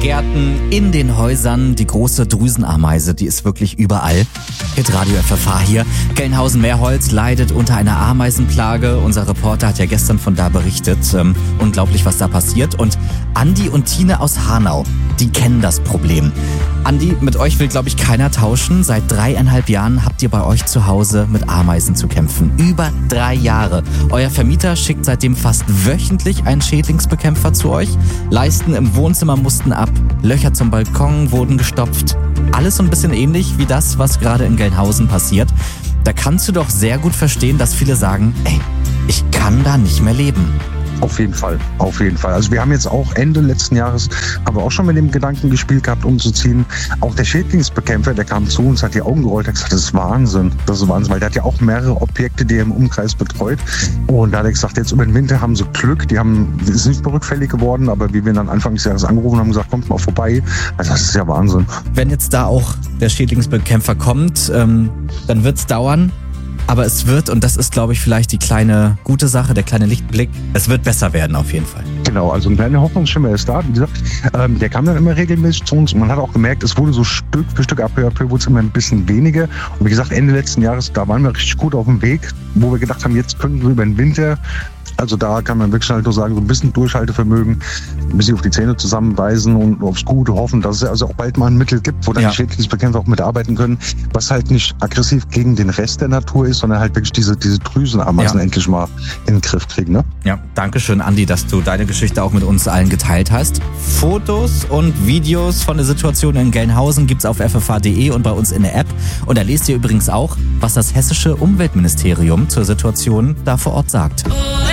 Gärten, in den Häusern. Die große Drüsenameise, die ist wirklich überall. Hitradio FFH hier. Gelnhausen-Meerholz leidet unter einer Ameisenplage. Unser Reporter hat ja gestern von da berichtet. Unglaublich, was da passiert. Und Andi und Tine aus Hanau, die kennen das Problem. Andi, mit euch will, glaube ich, keiner tauschen. Seit 3,5 Jahren habt ihr bei euch zu Hause mit Ameisen zu kämpfen. Über 3 Jahre. Euer Vermieter schickt seitdem fast wöchentlich einen Schädlingsbekämpfer zu euch. Leisten im Wohnzimmer mussten ab. Löcher zum Balkon wurden gestopft. Alles so ein bisschen ähnlich wie das, was gerade in Gelnhausen passiert. Da kannst du doch sehr gut verstehen, dass viele sagen, ey, ich kann da nicht mehr leben. Auf jeden Fall, auf jeden Fall. Also wir haben jetzt auch Ende letzten Jahres, haben wir auch schon mit dem Gedanken gespielt gehabt, umzuziehen. Auch der Schädlingsbekämpfer, der kam zu uns, hat die Augen gerollt, hat gesagt, das ist Wahnsinn, weil der hat ja auch mehrere Objekte, die er im Umkreis betreut. Und da hat er gesagt, jetzt über den Winter haben sie Glück, ist nicht rückfällig geworden, aber wie wir dann Anfang des Jahres angerufen haben, gesagt, kommt mal vorbei. Also das ist ja Wahnsinn. Wenn jetzt da auch der Schädlingsbekämpfer kommt, dann wird es dauern. Aber es wird, und das ist, glaube ich, vielleicht die kleine gute Sache, der kleine Lichtblick, es wird besser werden auf jeden Fall. Genau, also ein kleiner Hoffnungsschimmer ist da. Wie gesagt, der kam dann immer regelmäßig zu uns und man hat auch gemerkt, es wurde so Stück für Stück, peu à peu wurde es immer ein bisschen weniger. Und wie gesagt, Ende letzten Jahres, da waren wir richtig gut auf dem Weg, wo wir gedacht haben, jetzt können wir über den Winter, also da kann man wirklich halt nur sagen, so ein bisschen Durchhaltevermögen, ein bisschen auf die Zähne zusammenweisen und aufs Gute hoffen, dass es also auch bald mal ein Mittel gibt, wo dann die Schädlingsbekämpfer auch mitarbeiten können, was halt nicht aggressiv gegen den Rest der Natur ist, sondern halt wirklich diese Drüsenameisen endlich mal in den Griff kriegen. Ne? Ja, danke schön, Andi, dass du deine Geschichte auch mit uns allen geteilt hast. Fotos und Videos von der Situation in Gelnhausen gibt's auf ffh.de und bei uns in der App. Und da lest ihr übrigens auch, was das hessische Umweltministerium zur Situation da vor Ort sagt.